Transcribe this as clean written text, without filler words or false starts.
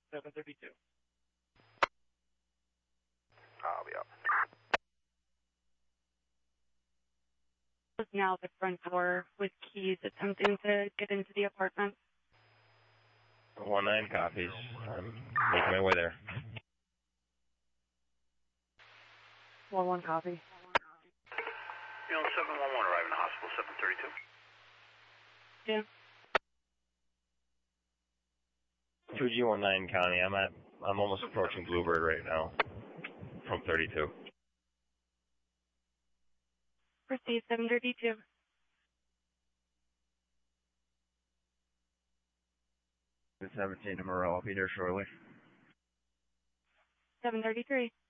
732. I'll be up. Is now at the front door with keys attempting to get into the apartment. 19 copies. I'm making my way there. 1-1 copy. You know, 711 arriving to hospital, 732. Yeah. 2G19 County. I'm almost approaching Bluebird right now from 32. Proceed 732. The 17 to Morel. I'll be there shortly. 733.